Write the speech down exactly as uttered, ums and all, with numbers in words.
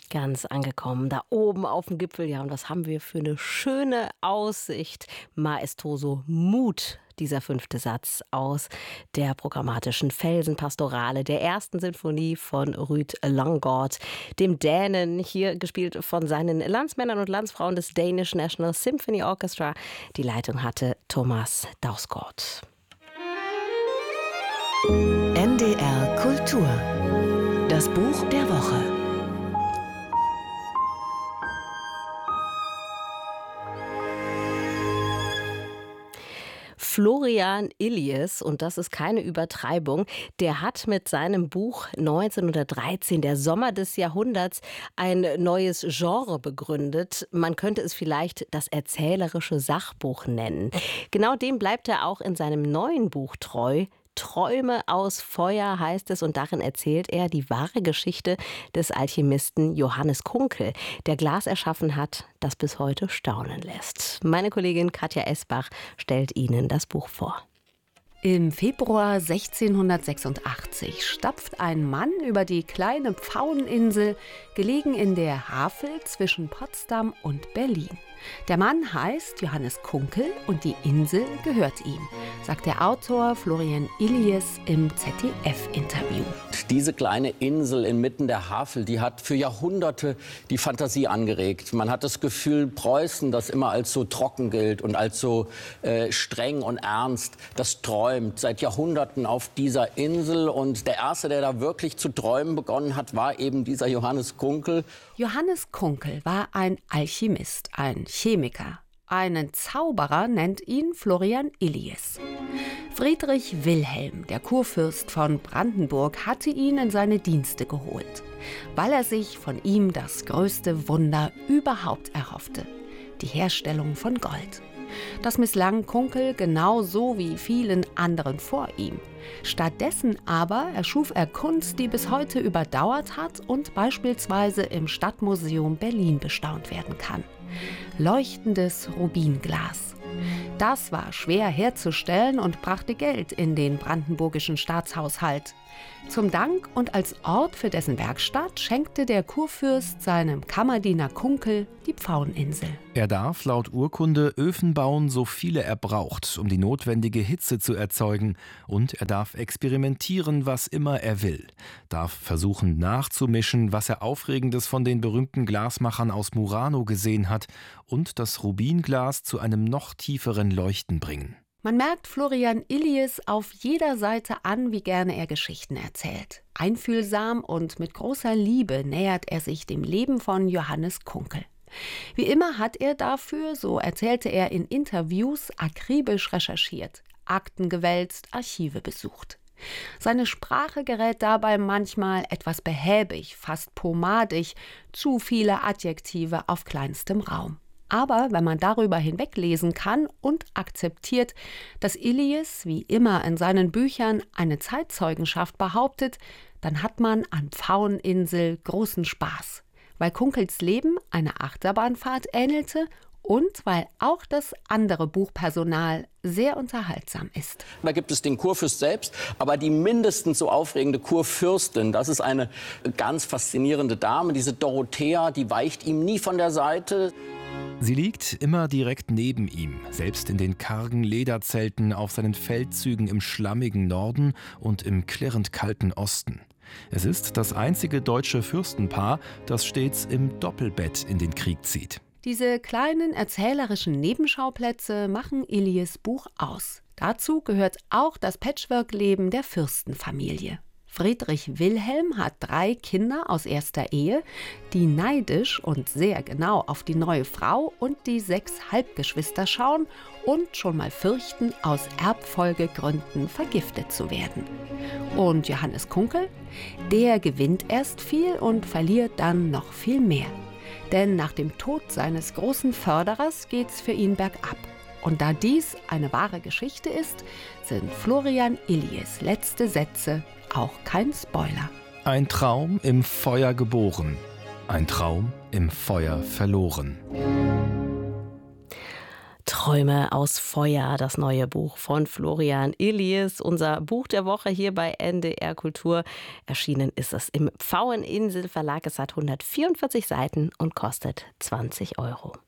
Ganz angekommen, da oben auf dem Gipfel. Ja, und was haben wir für eine schöne Aussicht. Maestoso Mut, dieser fünfte Satz aus der programmatischen Felsenpastorale, der ersten Sinfonie von Ruud Langgaard, dem Dänen, hier gespielt von seinen Landsmännern und Landsfrauen des Danish National Symphony Orchestra. Die Leitung hatte Thomas Dausgaard. N D R Kultur. Das Buch der Woche. Florian Illies, und das ist keine Übertreibung, der hat mit seinem Buch neunzehnhundertdreizehn, der Sommer des Jahrhunderts, ein neues Genre begründet. Man könnte es vielleicht das erzählerische Sachbuch nennen. Genau dem bleibt er auch in seinem neuen Buch treu. Träume aus Feuer heißt es, und darin erzählt er die wahre Geschichte des Alchemisten Johannes Kunkel, der Glas erschaffen hat, das bis heute staunen lässt. Meine Kollegin Katja Esbach stellt Ihnen das Buch vor. Im Februar sechzehnhundertsechsundachtzig stapft ein Mann über die kleine Pfaueninsel, gelegen in der Havel zwischen Potsdam und Berlin. Der Mann heißt Johannes Kunkel und die Insel gehört ihm, sagt der Autor Florian Illies im Z D F-Interview. Diese kleine Insel inmitten der Havel, die hat für Jahrhunderte die Fantasie angeregt. Man hat das Gefühl, Preußen, das immer als so trocken gilt und als so äh, streng und ernst, das träumt seit Jahrhunderten auf dieser Insel. Und der Erste, der da wirklich zu träumen begonnen hat, war eben dieser Johannes Kunkel. Johannes Kunkel war ein Alchemist, ein Chemiker. Einen Zauberer nennt ihn Florian Illies. Friedrich Wilhelm, der Kurfürst von Brandenburg, hatte ihn in seine Dienste geholt, weil er sich von ihm das größte Wunder überhaupt erhoffte: die Herstellung von Gold. Das misslang Kunkel genauso wie vielen anderen vor ihm. Stattdessen aber erschuf er Kunst, die bis heute überdauert hat und beispielsweise im Stadtmuseum Berlin bestaunt werden kann. Leuchtendes Rubinglas. Das war schwer herzustellen und brachte Geld in den brandenburgischen Staatshaushalt. Zum Dank und als Ort für dessen Werkstatt schenkte der Kurfürst seinem Kammerdiener Kunkel die Pfaueninsel. Er darf laut Urkunde Öfen bauen, so viele er braucht, um die notwendige Hitze zu erzeugen. Und er darf experimentieren, was immer er will. Darf versuchen nachzumischen, was er Aufregendes von den berühmten Glasmachern aus Murano gesehen hat, und das Rubinglas zu einem noch tieferen Leuchten bringen. Man merkt Florian Illies auf jeder Seite an, wie gerne er Geschichten erzählt. Einfühlsam und mit großer Liebe nähert er sich dem Leben von Johannes Kunkel. Wie immer hat er dafür, so erzählte er in Interviews, akribisch recherchiert, Akten gewälzt, Archive besucht. Seine Sprache gerät dabei manchmal etwas behäbig, fast pomadig, zu viele Adjektive auf kleinstem Raum. Aber wenn man darüber hinweglesen kann und akzeptiert, dass Illies, wie immer in seinen Büchern, eine Zeitzeugenschaft behauptet, dann hat man an Pfaueninsel großen Spaß, weil Kunkels Leben einer Achterbahnfahrt ähnelte und weil auch das andere Buchpersonal sehr unterhaltsam ist. Da gibt es den Kurfürst selbst, aber die mindestens so aufregende Kurfürstin, das ist eine ganz faszinierende Dame, diese Dorothea, die weicht ihm nie von der Seite. Sie liegt immer direkt neben ihm, selbst in den kargen Lederzelten auf seinen Feldzügen im schlammigen Norden und im klirrend kalten Osten. Es ist das einzige deutsche Fürstenpaar, das stets im Doppelbett in den Krieg zieht. Diese kleinen erzählerischen Nebenschauplätze machen Illies Buch aus. Dazu gehört auch das Patchwork-Leben der Fürstenfamilie. Friedrich Wilhelm hat drei Kinder aus erster Ehe, die neidisch und sehr genau auf die neue Frau und die sechs Halbgeschwister schauen und schon mal fürchten, aus Erbfolgegründen vergiftet zu werden. Und Johannes Kunkel? Der gewinnt erst viel und verliert dann noch viel mehr. Denn nach dem Tod seines großen Förderers geht's für ihn bergab. Und da dies eine wahre Geschichte ist, sind Florian Illies letzte Sätze auch kein Spoiler. Ein Traum im Feuer geboren, ein Traum im Feuer verloren. Träume aus Feuer, das neue Buch von Florian Illies. Unser Buch der Woche hier bei N D R Kultur. Erschienen ist es im Pfaueninsel Verlag. Es hat hundertvierundvierzig Seiten und kostet zwanzig Euro.